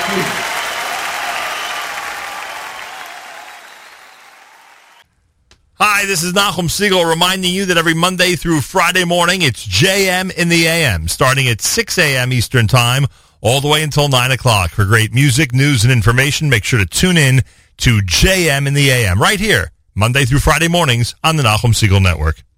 Hi, this is Nachum Siegel reminding you that every Monday through Friday morning, it's JM in the AM, starting at 6 a.m. Eastern Time, all the way until 9 o'clock. For great music, news, and information, make sure to tune in to JM in the AM, right here, Monday through Friday mornings on the Nachum Siegel Network.